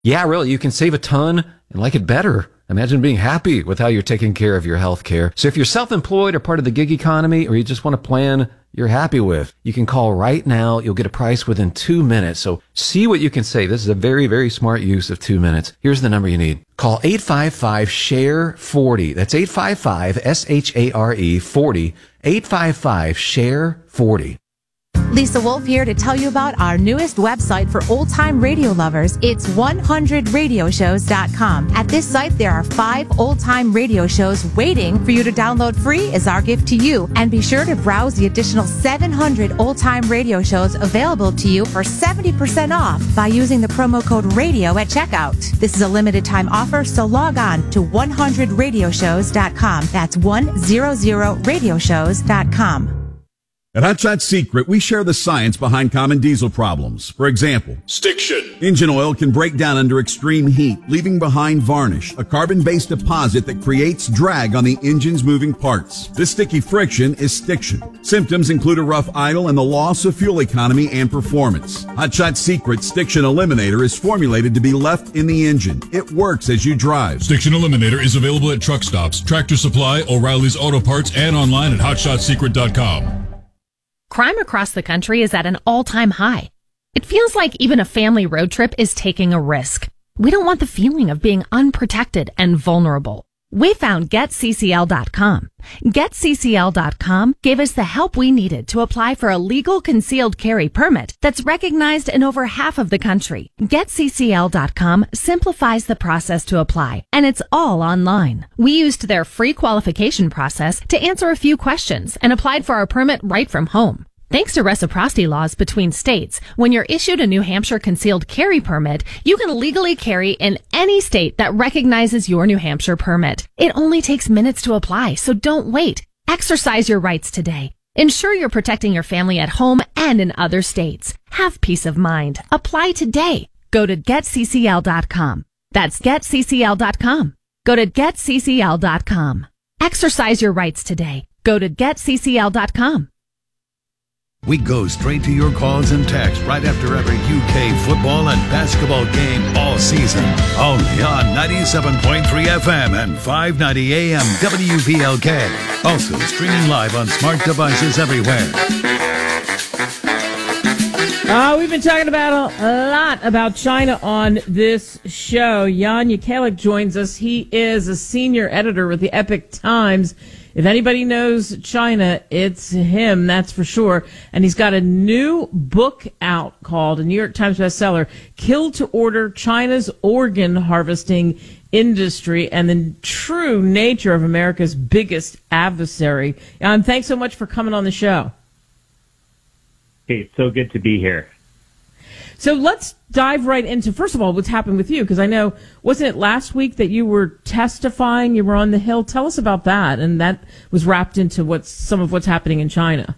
Yeah, really, you can save a ton and like it better. Imagine being happy with how you're taking care of your health care. So if you're self-employed or part of the gig economy, or you just want a plan you're happy with, you can call right now. You'll get a price within 2 minutes. So see what you can save. This is a very, very smart use of 2 minutes. Here's the number you need. Call 855-SHARE-40. That's 855-SHARE 40. 855-SHARE-40. Lisa Wolf here to tell you about our newest website for old-time radio lovers. It's 100radioshows.com. At this site, there are 5 old-time radio shows waiting for you to download free as our gift to you. And be sure to browse the additional 700 old-time radio shows available to you for 70% off by using the promo code RADIO at checkout. This is a limited-time offer, so log on to 100radioshows.com. That's 100radioshows.com. At Hot Shot Secret, we share the science behind common diesel problems. For example, stiction. Engine oil can break down under extreme heat, leaving behind varnish, a carbon-based deposit that creates drag on the engine's moving parts. This sticky friction is stiction. Symptoms include a rough idle and the loss of fuel economy and performance. Hot Shot Secret Stiction Eliminator is formulated to be left in the engine. It works as you drive. Stiction Eliminator is available at truck stops, Tractor Supply, O'Reilly's Auto Parts, and online at hotshotsecret.com. Crime across the country is at an all-time high. It feels like even a family road trip is taking a risk. We don't want the feeling of being unprotected and vulnerable. We found GetCCL.com. GetCCL.com gave us the help we needed to apply for a legal concealed carry permit that's recognized in over half of the country. GetCCL.com simplifies the process to apply, and it's all online. We used their free qualification process to answer a few questions and applied for our permit right from home. Thanks to reciprocity laws between states, when you're issued a New Hampshire concealed carry permit, you can legally carry in any state that recognizes your New Hampshire permit. It only takes minutes to apply, so don't wait. Exercise your rights today. Ensure you're protecting your family at home and in other states. Have peace of mind. Apply today. Go to GetCCL.com. That's GetCCL.com. Go to GetCCL.com. Exercise your rights today. Go to GetCCL.com. We go straight to your calls and texts right after every UK football and basketball game all season. Only on 97.3 FM and 590 AM WVLK. Also streaming live on smart devices everywhere. We've been talking about a lot about China on this show. Jan Jekielek joins us. He is a senior editor with the Epoch Times. If anybody knows China, it's him, that's for sure. And he's got a new book out called, a New York Times bestseller, Kill to Order, China's Organ Harvesting Industry and the True Nature of America's Biggest Adversary. Thanks so much for coming on the show. Hey, it's so good to be here. So let's dive right into, first of all, what's happened with you, because I know, wasn't it last week that you were testifying, you were on the Hill? Tell us about that, and that was wrapped into some of what's happening in China.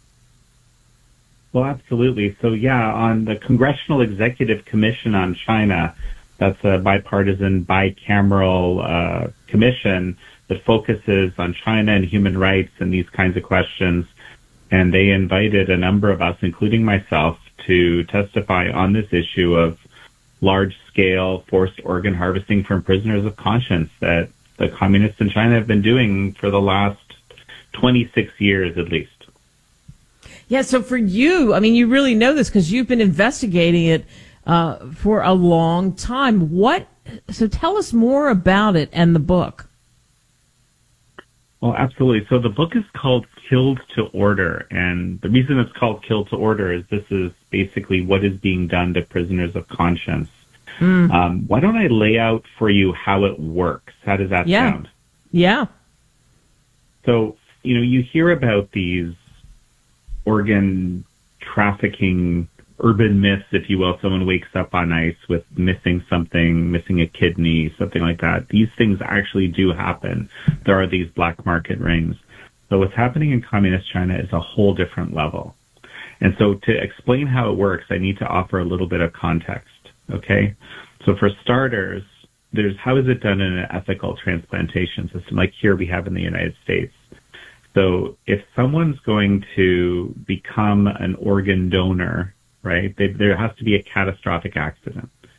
Well, absolutely. So, yeah, on the Congressional Executive Commission on China, that's a bipartisan, bicameral commission that focuses on China and human rights and these kinds of questions, and they invited a number of us, including myself, to testify on this issue of large-scale forced organ harvesting from prisoners of conscience that the communists in China have been doing for the last 26 years at least. Yeah, so for you, I mean, you really know this because you've been investigating it for a long time. So tell us more about it and the book. Well, absolutely. So the book is called Killed to Order, and the reason it's called Killed to Order is this is basically what is being done to prisoners of conscience. Why don't I lay out for you how it works? How does that sound? Yeah. So, you hear about these organ trafficking urban myths, if you will. Someone wakes up on ice with missing something, missing a kidney, something like that. These things actually do happen. There are these black market rings. So what's happening in communist China is a whole different level. And so to explain how it works, I need to offer a little bit of context, okay? So for starters, there's how is it done in an ethical transplantation system like here we have in the United States. So if someone's going to become an organ donor, right, there has to be a catastrophic accident.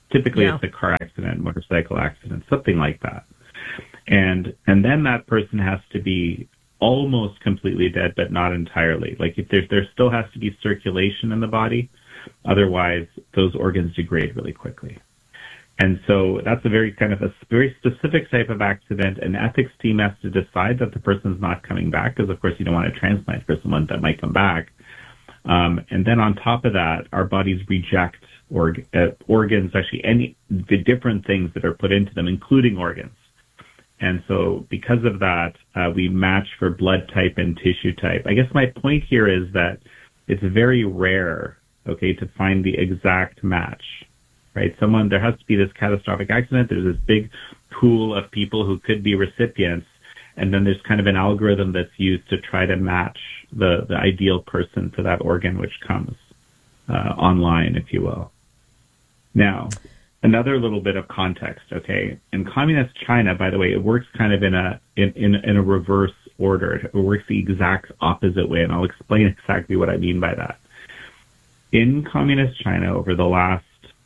Typically, Yeah. it's a car accident, motorcycle accident, something like that. And then that person has to be almost completely dead, but not entirely. Like if there still has to be circulation in the body, otherwise those organs degrade really quickly. And so that's a very very specific type of accident. An ethics team has to decide that the person's not coming back, because of course you don't want to transplant for someone that might come back. And then on top of that, our bodies reject organs, actually the different things that are put into them, including organs. And so because of that, we match for blood type and tissue type. I guess my point here is that it's very rare, okay, to find the exact match, right? There has to be this catastrophic accident. There's this big pool of people who could be recipients. And then there's kind of an algorithm that's used to try to match the ideal person for that organ, which comes online, if you will. Now, another little bit of context, okay? In communist China, by the way, it works kind of in a reverse order. It works the exact opposite way, and I'll explain exactly what I mean by that. In communist China, over the last,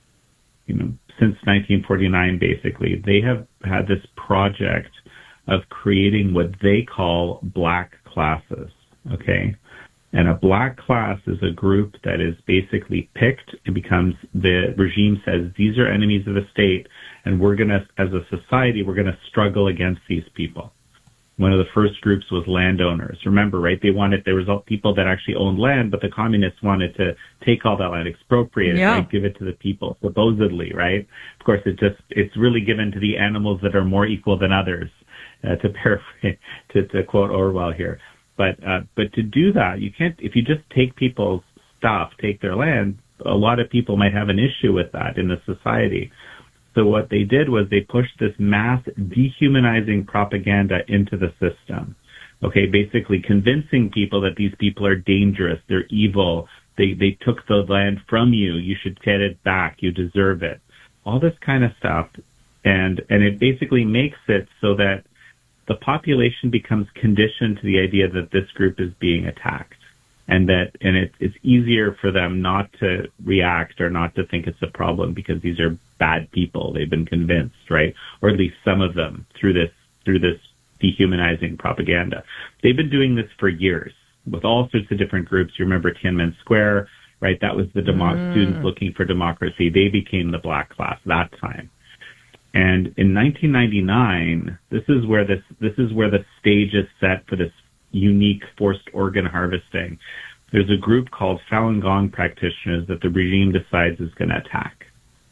since 1949, basically, they have had this project of creating what they call black classes, okay? And a black class is a group that is basically picked. It becomes, the regime says, these are enemies of the state, and we're going to, as a society, we're going to struggle against these people. One of the first groups was landowners. Remember, right? There was people that actually owned land, but the communists wanted to take all that land, expropriate it, right? Give it to the people, supposedly, right? Of course, it's really given to the animals that are more equal than others, to paraphrase, to quote Orwell here. But to do that, you can't, if you just take people's stuff, take their land, a lot of people might have an issue with that in the society. So what they did was they pushed this mass dehumanizing propaganda into the system. Okay, basically convincing people that these people are dangerous, they're evil, they took the land from you, you should get it back, you deserve it. All this kind of stuff. And it basically makes it so that the population becomes conditioned to the idea that this group is being attacked, and it's easier for them not to react or not to think it's a problem because these are bad people. They've been convinced, right? Or at least some of them through this dehumanizing propaganda. They've been doing this for years with all sorts of different groups. You remember Tiananmen Square, right? That was the students looking for democracy. They became the black class that time. And in 1999, this is where the stage is set for this unique forced organ harvesting. There's a group called Falun Gong practitioners that the regime decides is going to attack.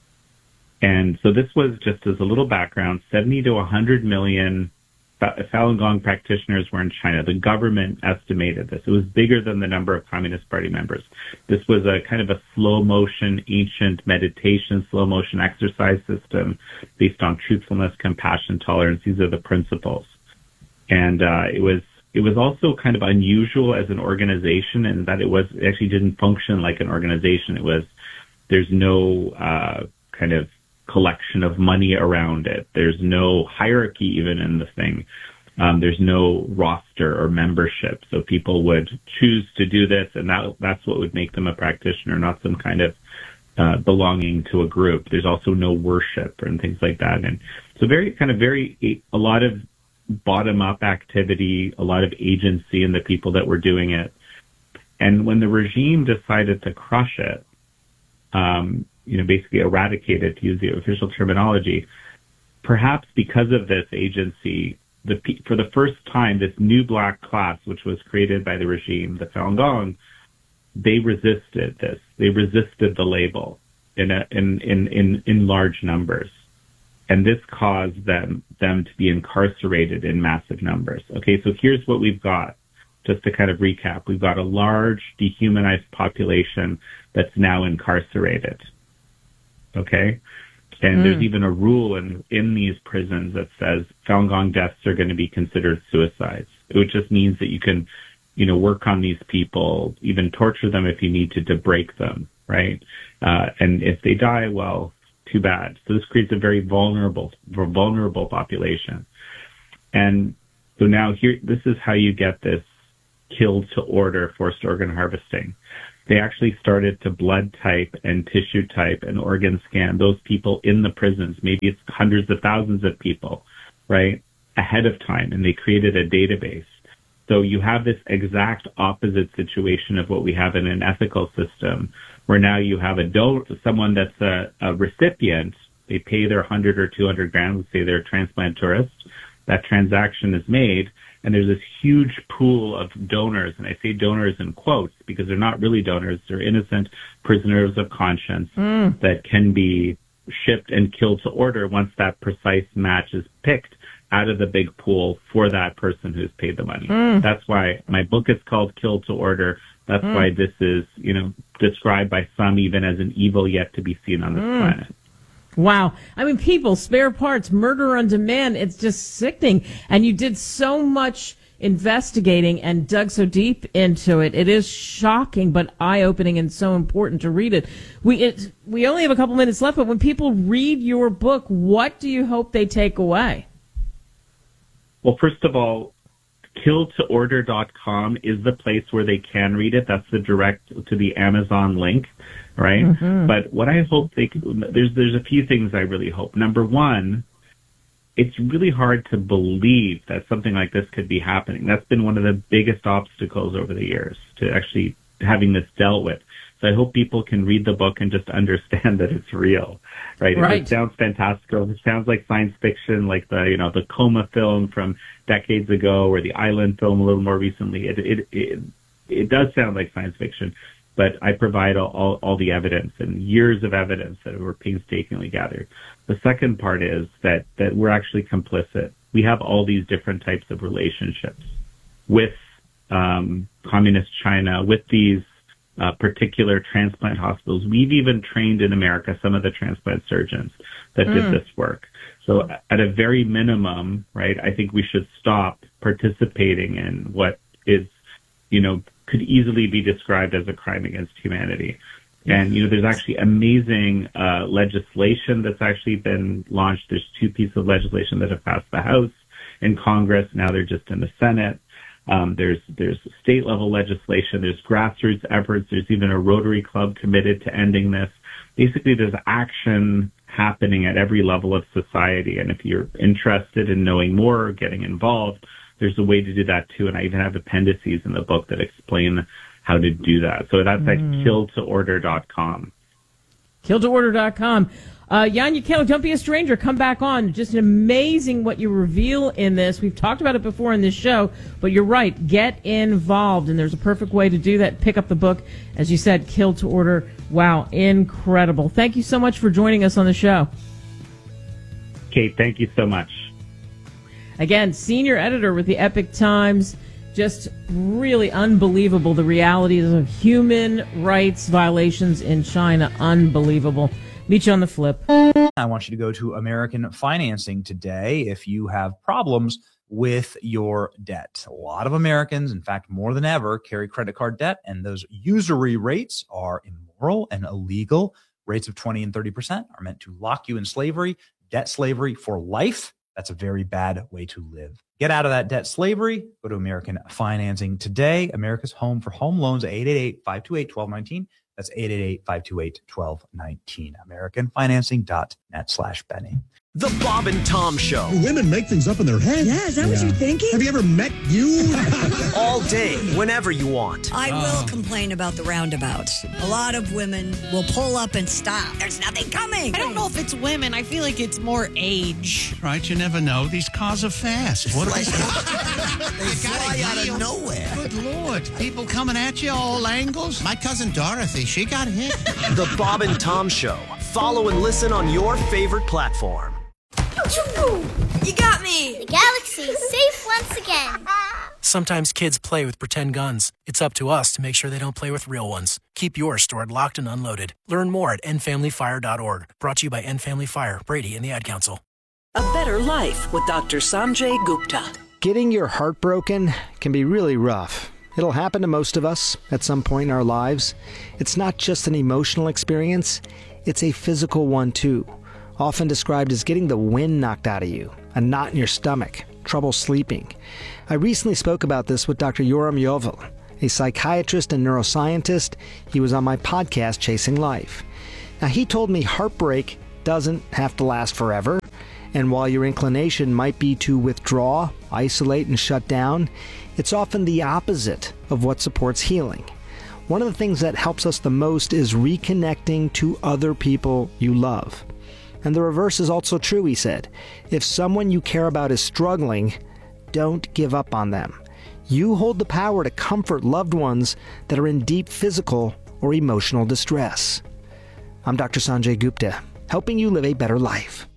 And so this was, just as a little background, 70 to 100 million Falun Gong practitioners were in China. The government estimated this. It was bigger than the number of Communist Party members. This was a kind of a slow motion, ancient meditation, slow motion exercise system based on truthfulness, compassion, tolerance. These are the principles. And it was also kind of unusual as an organization in that it actually didn't function like an organization. There's no kind of collection of money around it. There's no hierarchy even in the thing. There's no roster or membership. So people would choose to do this, and that's what would make them a practitioner, not some kind of belonging to a group. There's also no worship and things like that. And so a lot of bottom-up activity, a lot of agency in the people that were doing it. And when the regime decided to crush it, basically eradicate it, to use the official terminology, perhaps because of this agency, for the first time, this new black class, which was created by the regime, the Falun Gong, they resisted this. They resisted the label in large numbers. And this caused them to be incarcerated in massive numbers. Okay, so here's what we've got. Just to kind of recap, we've got a large dehumanized population that's now incarcerated. Okay? And there's even a rule in these prisons that says Falun Gong deaths are going to be considered suicides. It just means that you can, work on these people, even torture them if you need to break them, right? And if they die, well, too bad. So this creates a very vulnerable population. And so now this is how you get this killed to order forced organ harvesting. they actually started to blood type and tissue type and organ scan those people in the prisons. Maybe it's hundreds of thousands of people, right, ahead of time, and they created a database. So you have this exact opposite situation of what we have in an ethical system, where now you have someone that's a recipient. They pay their 100 or 200 grand. Let's say they're a transplant tourist. That transaction is made, and there's this huge pool of donors, and I say donors in quotes because they're not really donors. They're innocent prisoners of conscience that can be shipped and killed to order once that precise match is picked out of the big pool for that person who's paid the money. That's why my book is called Kill to Order. That's why this is, described by some even as an evil yet to be seen on this planet. Wow. I mean, people, spare parts, murder on demand. It's just sickening. And you did so much investigating and dug so deep into it. It is shocking, but eye-opening and so important to read it. We only have a couple minutes left, but when people read your book, what do you hope they take away? Well, first of all, killtoorder.com is the place where they can read it. That's the direct to the Amazon link, right? But what I hope there's a few things I really hope. Number one, it's really hard to believe that something like this could be happening. That's been one of the biggest obstacles over the years to actually having this dealt with. So I hope people can read the book and just understand that it's real, right? It sounds fantastical. It sounds like science fiction, like the Coma film from decades ago, or the Island film a little more recently. It does sound like science fiction, but I provide all the evidence and years of evidence that were painstakingly gathered. The second part is that we're actually complicit. We have all these different types of relationships with communist China, with these particular transplant hospitals. We've even trained in America some of the transplant surgeons that did this work. So at a very minimum, right, I think we should stop participating in what is, could easily be described as a crime against humanity. And, there's actually amazing legislation that's actually been launched. There's 2 pieces of legislation that have passed the House and Congress. Now they're just in the Senate. There's state level legislation. There's grassroots efforts. There's even a Rotary Club committed to ending this. Basically, there's action happening at every level of society. And if you're interested in knowing more or getting involved, there's a way to do that too. And I even have appendices in the book that explain how to do that. So that's at killtoorder.com. Killtoorder.com. Jan Jekielek, don't be a stranger. Come back on. Just amazing what you reveal in this. We've talked about it before in this show, but you're right. Get involved, and there's a perfect way to do that. Pick up the book. As you said, Kill to Order. Wow, incredible. Thank you so much for joining us on the show. Kate, thank you so much. Again, senior editor with the Epoch Times. Just really unbelievable, the realities of human rights violations in China. Unbelievable. Meet you on the flip. I want you to go to American Financing today if you have problems with your debt. A lot of Americans, in fact, more than ever, carry credit card debt, and those usury rates are immoral and illegal. Rates of 20 and 30% are meant to lock you in slavery, debt slavery for life. That's a very bad way to live. Get out of that debt slavery. Go to American Financing today. America's home for home loans, 888-528-1219. That's 888-528-1219. AmericanFinancing.net/Benny. The Bob and Tom Show. Women make things up in their head. Yeah, is that what you're thinking? Have you ever met you? All day, whenever you want. I will complain about the roundabouts. A lot of women will pull up and stop. There's nothing coming. I don't know if it's women. I feel like it's more age. Right, you never know. These cars are fast. What They fly out of nowhere. Good Lord. People coming at you all angles. My cousin Dorothy, she got hit. The Bob and Tom Show. Follow and listen on your favorite platform. You got me! The galaxy's safe once again. Sometimes kids play with pretend guns. It's up to us to make sure they don't play with real ones. Keep yours stored locked and unloaded. Learn more at endfamilyfire.org. Brought to you by End Family Fire, Brady, and the Ad Council. A better life with Dr. Sanjay Gupta. Getting your heart broken can be really rough. It'll happen to most of us at some point in our lives. It's not just an emotional experience, it's a physical one too. Often described as getting the wind knocked out of you, a knot in your stomach, trouble sleeping. I recently spoke about this with Dr. Yoram Yovel, a psychiatrist and neuroscientist. He was on my podcast, Chasing Life. Now, he told me heartbreak doesn't have to last forever, and while your inclination might be to withdraw, isolate, and shut down, it's often the opposite of what supports healing. One of the things that helps us the most is reconnecting to other people you love. And the reverse is also true, he said. If someone you care about is struggling, don't give up on them. You hold the power to comfort loved ones that are in deep physical or emotional distress. I'm Dr. Sanjay Gupta, helping you live a better life.